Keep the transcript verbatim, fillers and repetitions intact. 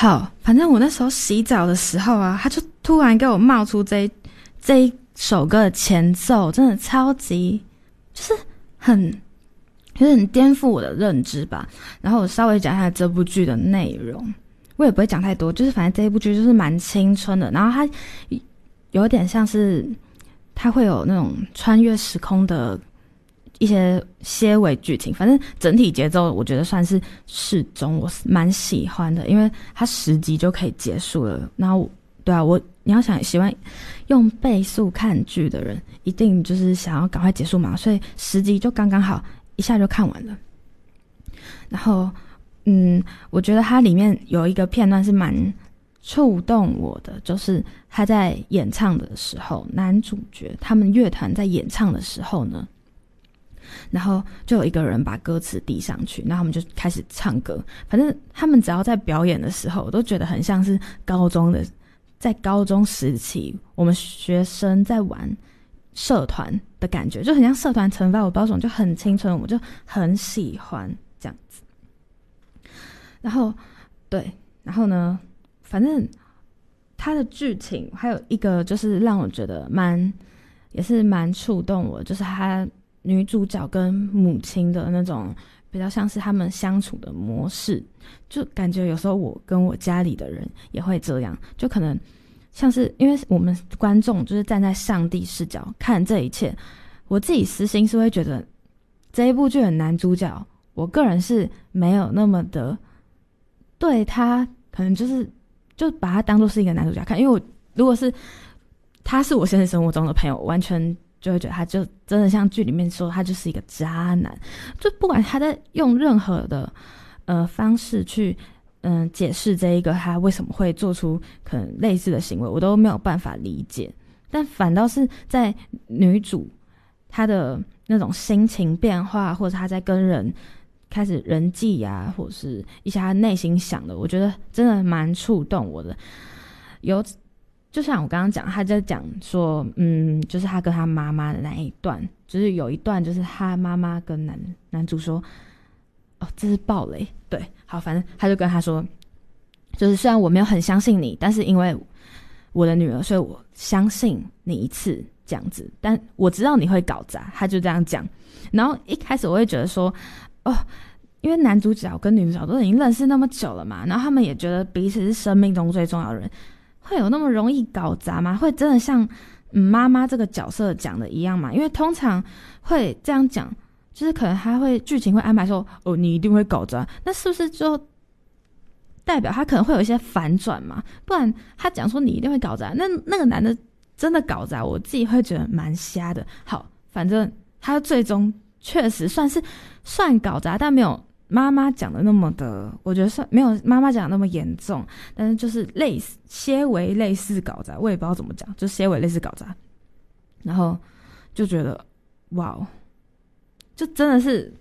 好，反正我那时候洗澡的时候啊，他就突然给我冒出这一这一首歌的前奏，真的超级就是很有点颠覆我的认知吧。然后我稍微讲一下这部剧的内容，我也不会讲太多，就是反正这一部剧就是蛮青春的，然后它有点像是它会有那种穿越时空的一些些微剧情，反正整体节奏我觉得算是适中，我蛮喜欢的，因为它十集就可以结束了。然后对啊，我你要想喜欢用倍速看剧的人，一定就是想要赶快结束嘛，所以十集就刚刚好，一下就看完了。然后嗯，我觉得它里面有一个片段是蛮触动我的，就是他在演唱的时候，男主角他们乐团在演唱的时候呢，然后就有一个人把歌词递上去，然后他们就开始唱歌。反正他们只要在表演的时候，我都觉得很像是高中的，在高中时期我们学生在玩社团的感觉，就很像社团惩罚，我不知道什么，就很青春，我就很喜欢这样子。然后对，然后呢，反正它的剧情还有一个就是让我觉得蛮也是蛮触动我，就是他女主角跟母亲的那种比较像是他们相处的模式，就感觉有时候我跟我家里的人也会这样，就可能像是因为我们观众就是站在上帝视角看这一切，我自己私心是会觉得这一部剧的男主角，我个人是没有那么的对他，可能就是就把他当作是一个男主角看，因为我如果是他是我现实生活中的朋友，完全就会觉得他就真的像剧里面说他就是一个渣男，就不管他在用任何的呃方式去嗯、呃、解释这一个他为什么会做出可能类似的行为，我都没有办法理解。但反倒是在女主她的那种心情变化，或者她在跟人开始人际啊，或者是一些她内心想的，我觉得真的蛮触动我的。有就像我刚刚讲，他在讲说嗯就是他跟他妈妈的那一段，就是有一段就是他妈妈跟男男主说，哦这是暴雷，对，好，反正他就跟他说，就是虽然我没有很相信你，但是因为我的女儿，所以我相信你一次这样子，但我知道你会搞砸，他就这样讲。然后一开始我会觉得说哦，因为男主角跟女主角都已经认识那么久了嘛，然后他们也觉得彼此是生命中最重要的人，会有那么容易搞砸吗？会真的像嗯妈妈这个角色讲的一样吗？因为通常会这样讲，就是可能他会剧情会安排说哦你一定会搞砸，那是不是就代表他可能会有一些反转嘛？不然他讲说你一定会搞砸，那那个男的真的搞砸，我自己会觉得蛮瞎的。好，反正他最终确实算是算搞砸，但没有妈妈讲的那么的，我觉得算没有妈妈讲的那么严重，但是就是类似些微类似搞砸，我也不知道怎么讲，就些微类似搞砸。然后就觉得哇哦，就真的是